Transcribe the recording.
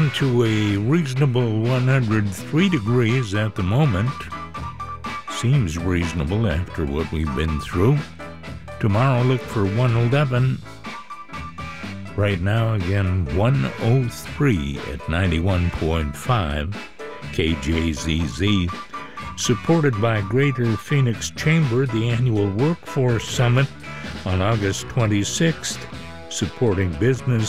down to a reasonable 103 degrees at the moment. Seems reasonable after what we've been through. Tomorrow, look for 111. Right now, again, 103 at 91.5 KJZZ. Supported by Greater Phoenix Chamber, the annual Workforce Summit on August 26th, supporting business